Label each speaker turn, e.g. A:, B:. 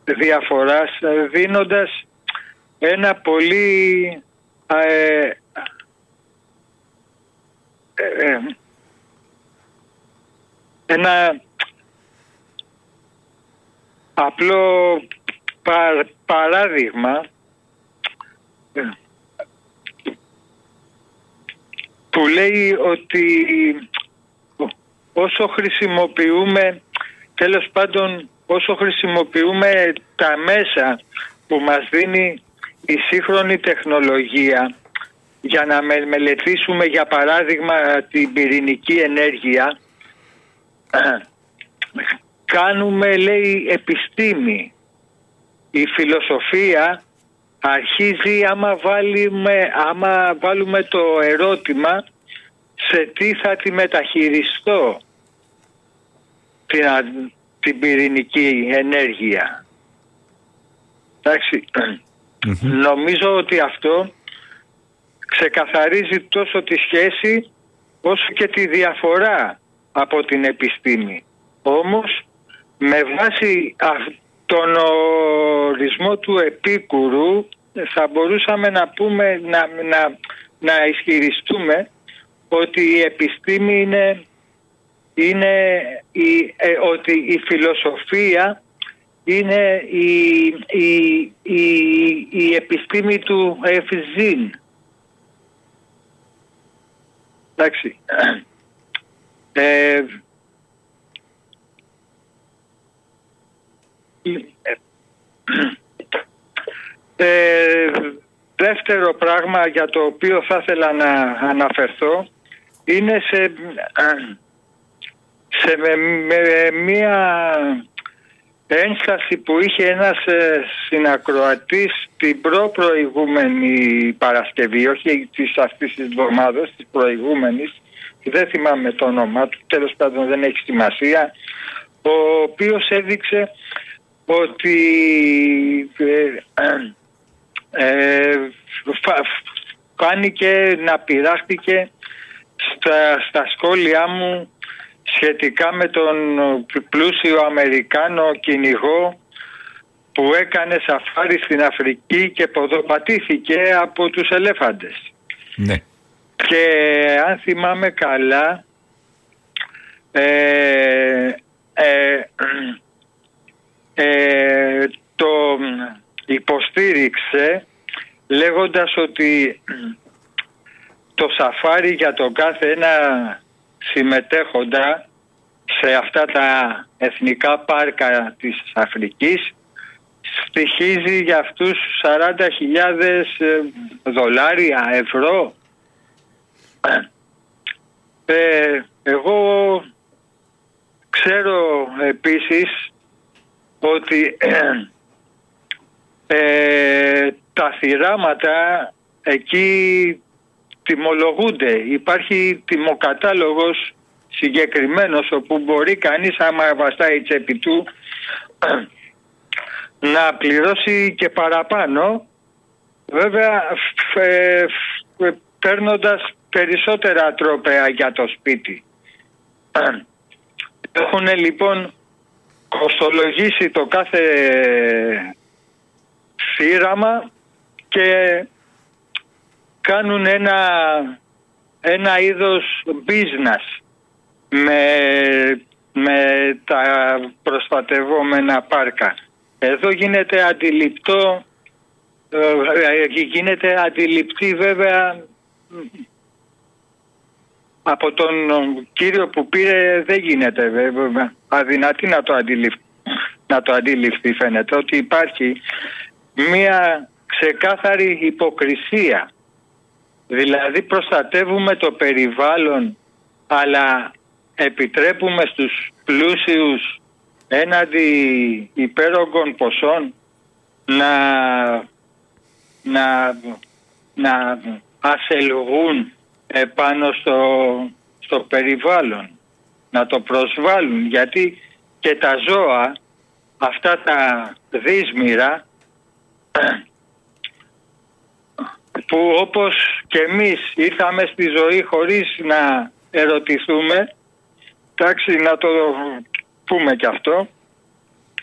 A: διαφοράς, δίνοντας ένα πολύ ένα απλό παράδειγμα που λέει ότι όσο χρησιμοποιούμε, τέλος πάντων, όσο χρησιμοποιούμε τα μέσα που μας δίνει η σύγχρονη τεχνολογία για να μελετήσουμε, για παράδειγμα, την πυρηνική ενέργεια, κάνουμε, λέει, επιστήμη. Η φιλοσοφία αρχίζει άμα βάλουμε το ερώτημα σε τι θα τη μεταχειριστώ την πυρηνική ενέργεια. Εντάξει. Νομίζω ότι αυτό ξεκαθαρίζει τόσο τη σχέση όσο και τη διαφορά από την επιστήμη. Όμως με βάση τον ορισμό του Επίκουρου θα μπορούσαμε να πούμε, να ισχυριστούμε ότι η επιστήμη είναι ότι η φιλοσοφία είναι η επιστήμη του Ευζήν. Εντάξει. Δεύτερο πράγμα για το οποίο θα ήθελα να αναφερθώ είναι σε μία ένσταση που είχε ένας συνακροατής την προηγούμενη Παρασκευή, όχι αυτής της εβδομάδας, της προηγούμενης, δεν θυμάμαι το όνομά του, τέλος πάντων δεν έχει σημασία, ο οποίος έδειξε ότι φάνηκε να πειράχτηκε στα σχόλιά μου σχετικά με τον πλούσιο Αμερικάνο κυνηγό που έκανε σαφάρι στην Αφρική και ποδοπατήθηκε από τους ελέφαντες.
B: Ναι. Και
A: αν θυμάμαι καλά, το υποστήριξε λέγοντας ότι το σαφάρι για τον κάθε ένα συμμετέχοντα σε αυτά τα εθνικά πάρκα της Αφρικής στοιχίζει για αυτούς 40.000 δολάρια, ευρώ. Εγώ ξέρω επίσης ότι τα θυράματα εκεί τιμολογούνται. Υπάρχει τιμοκατάλογος συγκεκριμένος όπου μπορεί κανείς, άμα βαστάει η τσέπη του, να πληρώσει και παραπάνω, βέβαια παίρνοντας περισσότερα τρόπαια για το σπίτι. Έχουν λοιπόν κοστολογήσει το κάθε θύραμα και κάνουν ένα είδος business με τα προστατευόμενα πάρκα. Εδώ γίνεται αντιληπτή βέβαια από τον κύριο που πήρε, δεν γίνεται βέβαια, αδυνατή να το αντιληφθεί. Φαίνεται ότι υπάρχει μία ξεκάθαρη υποκρισία. Δηλαδή προστατεύουμε το περιβάλλον, αλλά επιτρέπουμε στους πλούσιους έναντι υπέρογκων ποσών να ασελγούν επάνω στο περιβάλλον, να το προσβάλλουν, γιατί και τα ζώα, αυτά τα δύσμυρα, που όπως και εμείς ήρθαμε στη ζωή χωρίς να ερωτηθούμε, εντάξει, να το πούμε κι αυτό,